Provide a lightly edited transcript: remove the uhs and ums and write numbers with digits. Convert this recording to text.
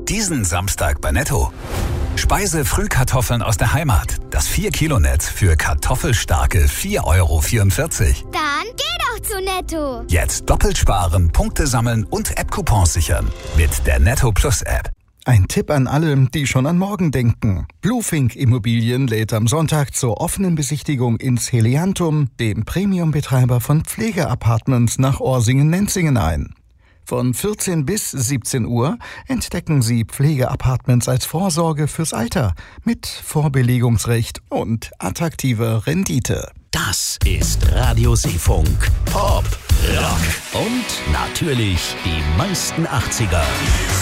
Diesen Samstag bei Netto. Speise-Frühkartoffeln aus der Heimat. Das 4-Kilo-Netz für kartoffelstarke 4,44 €. Dann geh doch zu Netto. Jetzt doppelt sparen, Punkte sammeln und App-Coupons sichern. Mit der Netto Plus App. Ein Tipp an alle, die schon an morgen denken. Bluefink Immobilien lädt am Sonntag zur offenen Besichtigung ins Heliantum, dem Premium-Betreiber von Pflegeapartments nach Orsingen-Nenzingen ein. Von 14 bis 17 Uhr entdecken Sie Pflegeapartments als Vorsorge fürs Alter mit Vorbelegungsrecht und attraktiver Rendite. Das ist Radio Seefunk. Pop, Rock und natürlich die meisten 80er.